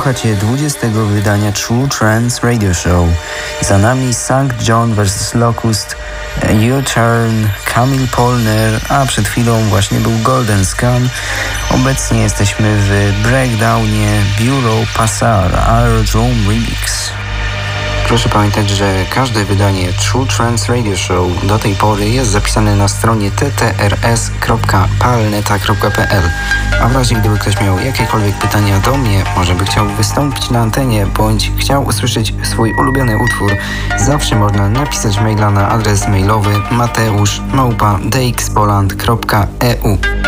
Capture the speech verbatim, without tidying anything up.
Słuchacie dwudziestego wydania True Trance Radio Show. Za nami Sankt John versus. Locust, U-Turn, Camille Polner, a przed chwilą właśnie był Golden Scan. Obecnie jesteśmy w breakdownie Bureau Passar Aerodrome Remix. Proszę pamiętać, że każde wydanie True Trance Radio Show do tej pory jest zapisane na stronie t t r s kropka palneta kropka p l. A w razie gdyby ktoś miał jakiekolwiek pytania do mnie, może by chciał wystąpić na antenie, bądź chciał usłyszeć swój ulubiony utwór, zawsze można napisać maila na adres mailowy mateusz małpa d x poland kropka e u.